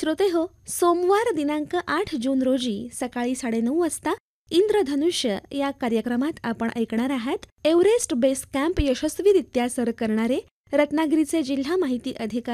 श्रोते हो, सोमवार दिनांक 8 जून रोजी सकाळी 9:30 वाजता इंद्रधनुष्य या कार्यक्रमात आपण ऐकणार आहात एव्हरेस्ट बेस कॅम्प यशस्वीरित्या सर करणारे रत्नागिरीचे जिल्हा माहिती अधिकारी